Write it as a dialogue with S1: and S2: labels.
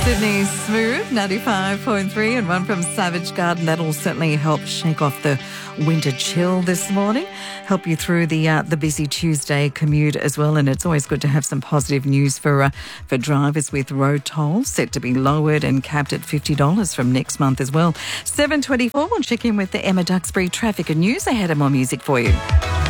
S1: Sydney Smooth, 95.3, and one from Savage Garden. That'll certainly help shake off the winter chill this morning, help you through the busy Tuesday commute as well. And it's always good to have some positive news for drivers, with road tolls set to be lowered and capped at $50 from next month as well. 7:24, we'll check in with the Emma Duxbury traffic and news ahead, and more music for you.